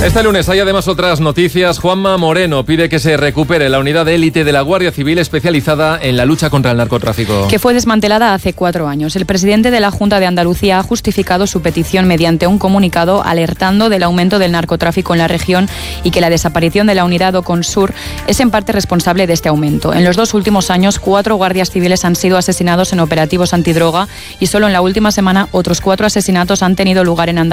Este lunes hay además otras noticias. Juanma Moreno pide que se recupere la unidad de élite de la Guardia Civil especializada en la lucha contra el narcotráfico. Que fue desmantelada hace 4 años. El presidente de la Junta de Andalucía ha justificado su petición mediante un comunicado alertando del aumento del narcotráfico en la región y que la desaparición de la unidad Oconsur es en parte responsable de este aumento. En los 2 últimos años, 4 guardias civiles han sido asesinados en operativos antidroga y solo en la última semana otros 4 asesinatos han tenido lugar en Andalucía.